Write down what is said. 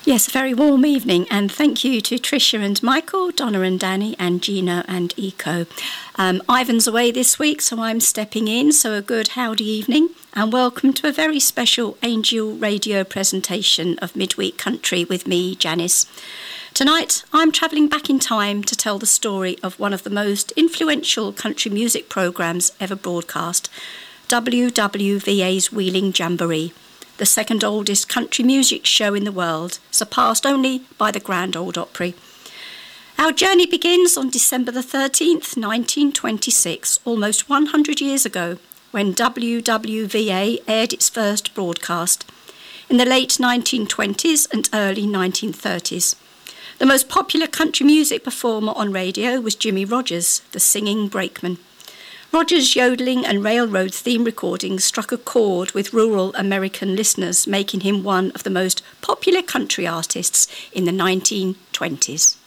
Yes, a very warm evening, and thank you to Tricia and Michael, Donna and Danny, and Gino and Eco. Ivan's away this week, so I'm stepping in, so a good howdy evening, and welcome to a very special Angel Radio presentation of Midweek Country with me, Janice. Tonight, I'm travelling back in time to tell the story of one of the most influential country music programmes ever broadcast, WWVA's Wheeling Jamboree, the second oldest country music show in the world, surpassed only by the Grand Ole Opry. Our journey begins on December the 13th, 1926, almost 100 years ago, when WWVA aired its first broadcast. In the late 1920s and early 1930s, the most popular country music performer on radio was Jimmie Rodgers, the singing brakeman. Rodgers' yodeling and railroad theme recordings struck a chord with rural American listeners, making him one of the most popular country artists in the 1920s.